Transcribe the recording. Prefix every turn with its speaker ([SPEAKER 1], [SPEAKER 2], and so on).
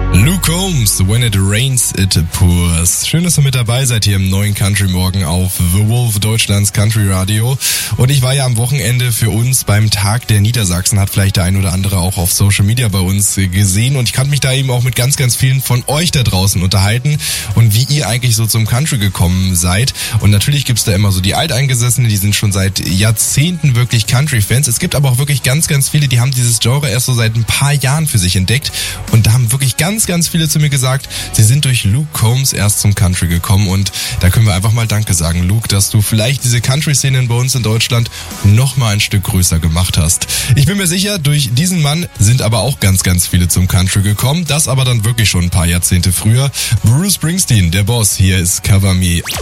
[SPEAKER 1] Luke Combs, When It Rains, It Pours. Schön, dass ihr mit dabei seid hier im neuen Country Morgen auf The Wolf, Deutschlands Country Radio. Und ich war ja am Wochenende für uns beim Tag der Niedersachsen, hat vielleicht der ein oder andere auch auf Social Media bei uns gesehen. Und ich kann mich da eben auch mit ganz, ganz vielen von euch da draußen unterhalten und wie ihr eigentlich so zum Country gekommen seid. Und natürlich gibt's da immer so die Alteingesessenen, die sind schon seit Jahrzehnten wirklich Country-Fans. Es gibt aber auch wirklich ganz, ganz viele, die haben dieses Genre erst so seit ein paar Jahren für sich entdeckt. Und da haben wirklich ganz viele zu mir gesagt, sie sind durch Luke Combs erst zum Country gekommen, und da können wir einfach mal Danke sagen, Luke, dass du vielleicht diese Country-Szenen bei uns in Deutschland noch mal ein Stück größer gemacht hast. Ich bin mir sicher, durch diesen Mann sind aber auch ganz viele zum Country gekommen, das aber dann wirklich schon ein paar Jahrzehnte früher. Bruce Springsteen, der Boss, hier ist Cover Me.